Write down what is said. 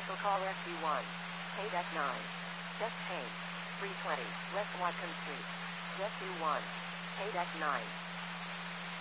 Cancel call SU1. Paid at 9. Chest pain. 320 West Watkins Street. SU1. Paid at 9.